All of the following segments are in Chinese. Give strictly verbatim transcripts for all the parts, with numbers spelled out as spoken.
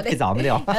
拍照没有？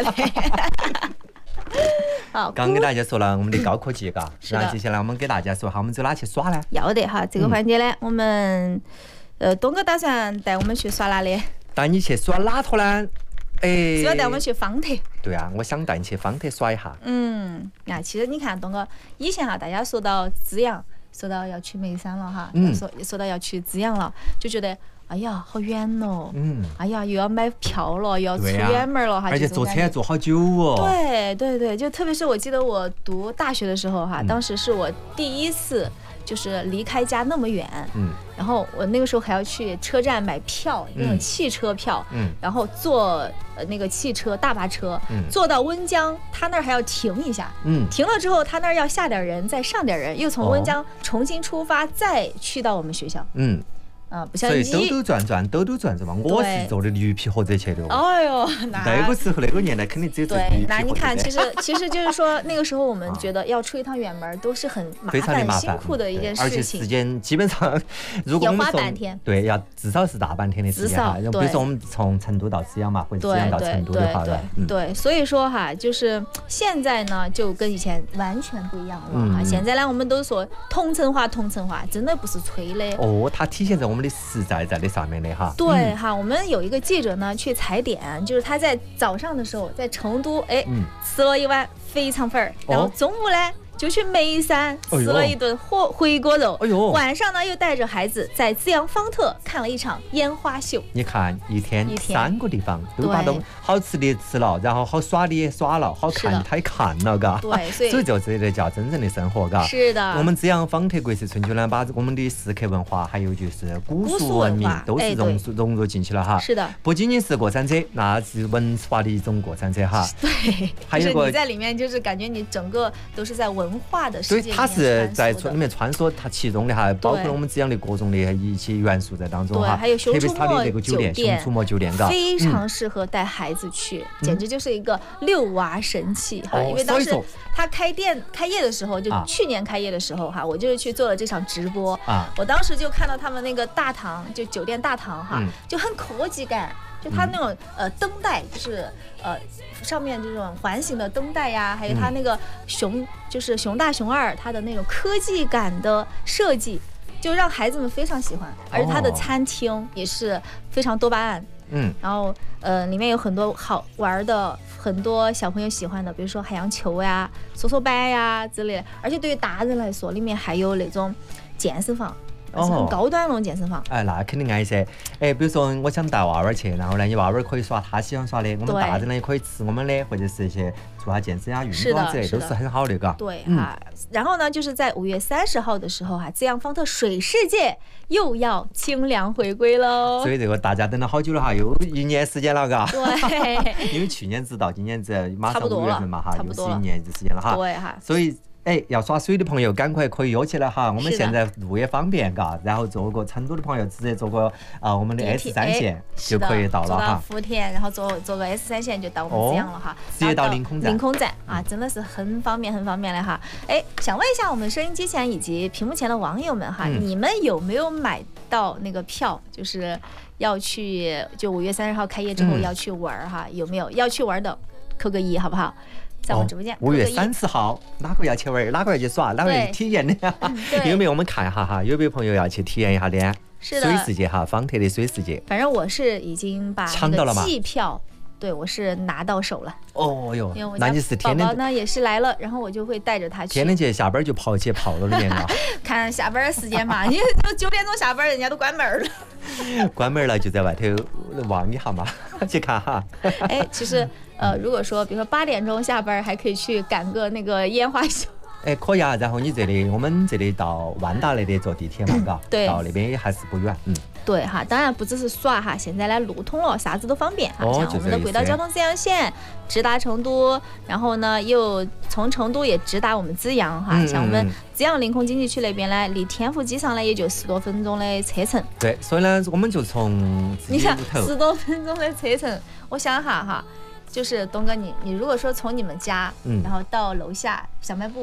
好， 刚给大家说了我们的高科技，嘎，然后接下来我们给大家说下我们走哪去耍呢？ 要得哈，这个环节呢，我们呃东哥打算带我们去耍哪里？ 带你去耍哪坨呢？哎， 是要带我们去方特。 对啊，我想带你去方特耍一下。 嗯，那其实你看东哥，以前哈，大家说到资阳，说到要去眉山了哈， 嗯说说到要去资阳了，就觉得。哎呀，好远哦！ 嗯， 哎呀，又要买票了，又要出对啊远门了哈， 而且坐车要坐好久哦。 对对对，就特别是我记得我读大学的时候哈， 嗯当时是我第一次就是离开家那么远， 嗯， 然后我那个时候还要去车站买票，那种嗯汽车票， 嗯然后坐呃那个汽车大巴车， 嗯坐到温江，他那儿还要停一下， 嗯， 停了之后他那儿要下点人，再上点人，又从温江重新出发，再去到我们学校。 嗯。 啊，不像所以你兜兜转转，兜兜转转嘛，我是坐的驴皮火车去的哦。 哎呦，那那个时候那个年代肯定只有坐驴皮对，那你看， 火车其实其实就是说，那个时候我们觉得要出一趟远门都是很麻非常的烦、 麻烦、 辛苦的一件而且事情。 时间基本上，如果我们要花从半天对，要至少是大半天的时间哈。 至少比如说我们从成都到资阳嘛，或者资阳到成都的话， 对对对，所以说哈，就是现在呢，就跟以前完全不一样了哈。 嗯现在呢，我们都说同城话，同城话，真的不是吹的。 哦，它体现在我们的实在在的上面的哈。 对哈，我们有一个记者呢去踩点，就是他在早上的时候在成都，哎， 嗯吃了一碗肥肠粉儿，然后中午呢。就去眉山吃了一顿火回锅肉， 哎呦， 晚上呢又带着孩子在资阳方特看了一场烟花秀。 你看一天一天三个地方都把东好吃的吃了，然后好耍的也耍了，好看的也看了，嘎。 对，所以所以就这个叫真正的生活，嘎。 是的。 我们资阳方特国色春秋呢，把我们的食客文化还有就是古俗文明都是融入融入进去了哈。 是的。 不仅仅是过山车，那是文化的一种过山车哈。 对。 还有个你在里面就是感觉你整个都是在文化的世界里面。 它是在里面穿梭，它其中的哈，包括了我们资阳的各种的一些元素在当中哈。 对，还有熊出没酒店，熊出没酒店，嘎， 非常适合带孩子去，简直就是一个遛娃神器哈。因为当时他开店开业的时候，就去年开业的时候哈，我就是去做了这场直播啊。我当时就看到他们那个大堂，就酒店大堂哈，就很科技感。就它那种呃灯带，就是呃上面这种环形的灯带呀，还有它那个熊，就是熊大熊二，它的那种科技感的设计，就让孩子们非常喜欢。而且它的餐厅也是非常多巴胺， 嗯， 然后呃里面有很多好玩的，很多小朋友喜欢的，比如说海洋球呀、跷跷板呀之类的。而且对于大人来说，里面还有那种健身房。是很高端那种健身房， 哎，那肯定爱噻。哎，比如说我想带娃娃去，然后呢，你娃娃可以耍他喜欢耍的，我们大人呢也可以吃我们的，或者是去做下健身啊、运动啊之类，都是很好的，嘎。 对哈，然后呢，就是在五月三十号的时候哈，资阳方特水世界又要清凉回归喽。 所以这个大家等了好久了哈，又一年时间了，嘎。 对。 因为去年直到今年这马上五月份嘛哈，又是一年的时间了哈。 对哈。 所以。哎，要耍水的朋友赶快可以约起来哈！我们现在路也方便，嘎，然后坐过成都的朋友直接坐过啊我们的 S 三线就可以到了哈。 坐到福田，然后坐坐个 S 三线就到我们资阳了哈。 直接到临空站。 临空站啊，真的是很方便，很方便了哈。哎，想问一下我们收音机前以及屏幕前的网友们哈，你们有没有买到那个票？就是要去，就五月三十号开业之后要去玩哈，有没有要去玩的？扣个一好不好？在我们直播间， 五月三十号，哪个要去玩，哪个要去耍，哪个要去体验的？有没有我们看一下哈？有没有朋友要去体验一下的？水世界哈，方特的水世界。 反正我是已经把那个季票，对我是拿到手了。 哦哟，那你是天天宝宝呢也是来了，然后我就会带着他去。 天天去下班就跑去泡到里面了。 看下班的时间嘛，你九点钟下班，人家都关门了。 关门了就在外头望一下嘛，去看哈。 哎，其实。呃，如果说比如说八点钟下班，还可以去赶个那个烟花秀。 哎，可以啊。然后你这里，我们这里到万达那里坐地铁嘛，嘎、嗯， 对， 到那边也还是不远，嗯。 对哈，当然不只是耍哈，现在呢路通了，啥子都方便哈。 哦、 像我们的轨道交通资阳线直达成都，然后呢又从成都也直达我们资阳哈。嗯、像我们资阳临空经济区那边呢，离天府机场呢也就十多分钟的车程。 对，所以呢我们就从你想十多分钟的车程，我想哈哈。就是东哥你，你如果说从你们家，嗯、然后到楼下小卖部，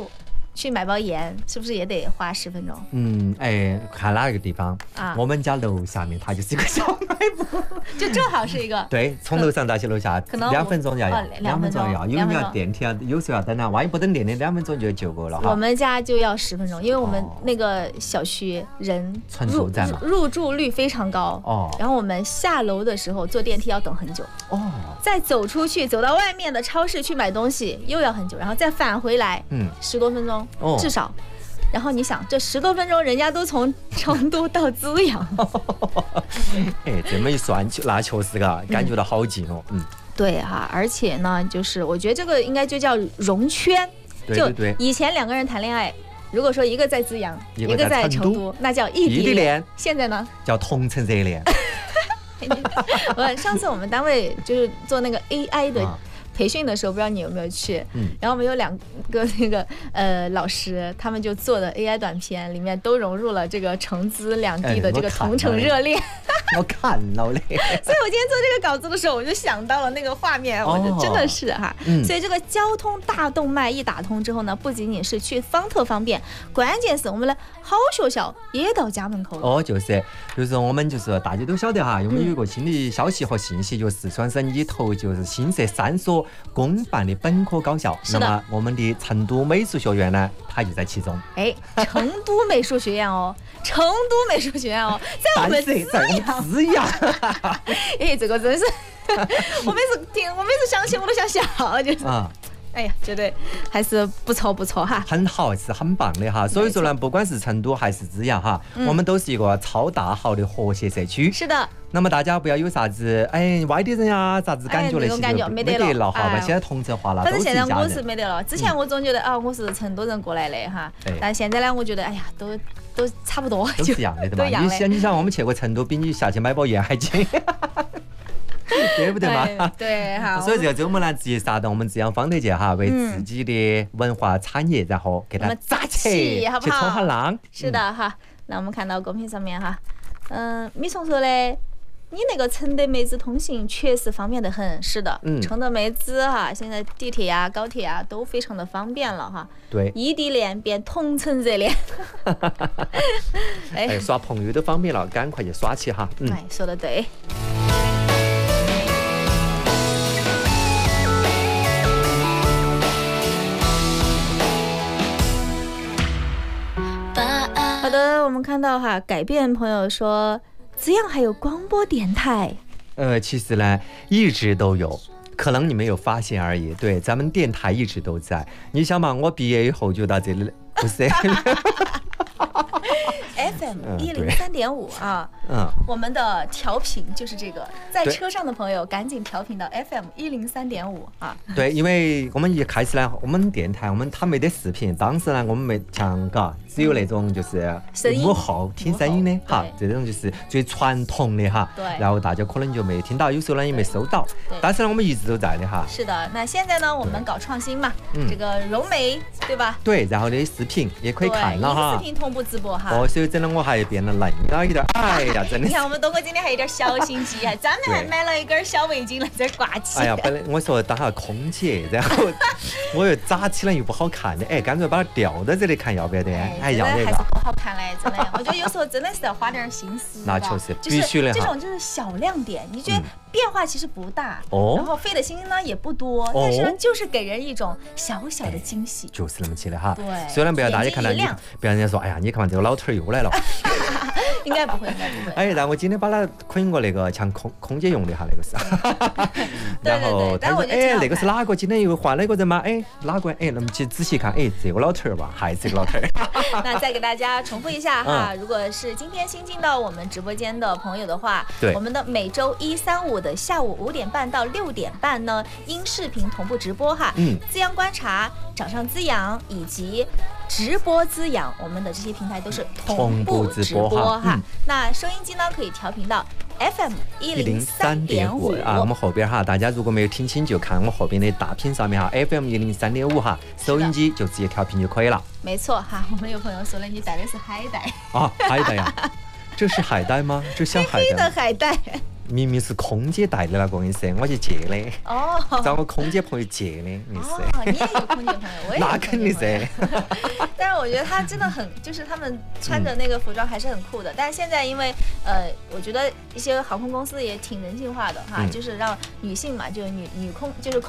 去买包盐，是不是也得花十分钟？ 嗯，哎，看哪一个地方啊？我们家楼下面它就是一个小卖部， 就正好是一个。 对，从楼上到去楼下，可能两分钟要要，两分钟要，因为你要电梯啊，有时候要等啊，万一不等电梯，两分钟就就够了哈。 我们家就要十分钟，因为我们那个小区人入入住率非常高哦。然后我们下楼的时候坐电梯要等很久哦，再走出去走到外面的超市去买东西又要很久，然后再返回来，嗯，十多分钟。哦、至少，然后你想，这十多分钟，人家都从成都到资阳， 哎，这么一算，那确实嘎，感觉到好近哦，嗯， 对哈、啊，而且呢，就是我觉得这个应该就叫融圈， 对对对， 以前两个人谈恋爱，如果说一个在资阳，一个在成都，那叫异地恋，现在呢叫同城热恋。 我上次我们单位就是做那个 A I 的。啊培训的时候，不知道你有没有去？嗯，然后我们有两个那个呃老师，他们就做的 A I 短片，里面都融入了这个成资两地的这个同城热恋。 我看到了。 所以我今天做这个稿子的时候，我就想到了那个画面，我就真的是哈。嗯、所以这个交通大动脉一打通之后呢，不仅仅是去方特方便，关键是我们的好学校也到家门口了。 哦，就是就是我们就是大家都晓得哈，因为有一个新的消息和信息，就是四川省里头就是新设三所公办的本科高校，那么我们的成都美术学院呢，它就在其中。 哎，成都美术学院哦，成都美术学院哦，在我们资阳。 资阳， 哎，这个真是，我每次听，我每次想起我都想笑，就是。啊哎呀，觉得还是不错不错哈， 很好，是很棒的哈。所以说呢，不管是成都还是资阳哈，嗯、我们都是一个超大号的和谐社区。 是的。 那么大家不要有啥子哎外地人呀，啥子感觉那些感觉没得了了，好吧？现在同城化了， 反正现在我是没得了。之前我总觉得啊，我是成都人过来的哈，但现在呢，我觉得哎呀，都都差不多， 都是一样的对吧？你想，你想我们去过成都，比你下去买包盐还近。对不对嘛？ 对，好。 所以这个周末呢，直接杀到我们资阳方特界哈，为自己的文化产业，然后给它扎起， 好不好？ 去冲下浪。 是的哈。那我们看到公屏上面哈，嗯，米虫说嘞，你那个承德梅子通行确实方便得很。是的，嗯，承德梅子哈，现在地铁呀、高铁呀都非常的方便了哈。 对。 异地恋变同城热恋。 哎，耍朋友都方便了，赶快去耍起哈。 嗯，哎，说得对。好的，我们看到哈，改变朋友说，资阳还有广播电台。 呃，其实呢，一直都有，可能你没有发现而已。对，咱们电台一直都在。你想嘛，我毕业以后就到这里，不是 ？F M 一零三点五啊，嗯，我们的调频就是这个，在车上的朋友赶紧调频到 F M 一零三点五啊。 对，因为我们一开始呢，我们电台我们它没得视频，当时呢我们没像嘎，只有那种就是幕后听声音的哈，这种就是最传统的哈。 对。 然后大家可能就没听到，有时候呢也没收到。对。但是呢，我们一直都在的哈。 是的，那现在呢，我们搞创新嘛，这个融媒对吧？ 对，然后的视频也可以看了哈。 视频同步直播哈。 哦，所以真的我还变得嫩了一点，哎呀，真的。 你看我们东哥今天还有点小心机，还专门还买了一根小围巾来这挂起。 哎呀，本来我说当下空姐，然后我又扎起来又不好看的，哎，干脆把它吊在这里看，要不要的？哎，要的。 还是不好看嘞，真的。我觉得有时候真的是要花点心思。 那确实必须的哈。 这种就是小亮点，你觉得变化其实不大，哦，然后费的心呢也不多，但是呢就是给人一种小小的惊喜。 就是那么起的哈。 对。 虽然不要大家看到你，不要人家说，哎呀，你看这个老头又来了。 应该不会，应该不会。 哎，但我今天把它捆过那个像空空姐用的哈，那个是。然后他说：“哎，那个是哪个？今天又换了一个人吗？哎，哪个？哎，那么去仔细看，哎，这个老头儿吧，还是这个老头儿。” 那再给大家重复一下哈，如果是今天新进到我们直播间的朋友的话， 对， 我们的每周一、三、五的下午五点半到六点半呢，音视频同步直播哈。嗯。资阳观察、掌上资阳以及直播资阳，我们的这些平台都是同步直播哈。嗯、那收音机呢，可以调频到 F M 一零三点五啊。我们后边哈，大家如果没有听清，就看我后边的大屏上面哈 ，F M 一零三点五哈，收音机就直接调频就可以了。 没错哈，我们有朋友说了，你带的是海带啊，海带呀，这是海带吗？这像海带。 黑的海带。 明明是空姐带的那个，我跟你说，我去借的。 哦， 找我空姐朋友借的，你是？ 哦，你也有空姐朋友，我也有。 那肯定噻。 但是我觉得他真的很，就是他们穿着那个服装还是很酷的。嗯、但是现在因为呃，我觉得一些航空公司也挺人性化的哈，嗯、就是让女性嘛，就是女女空就是空。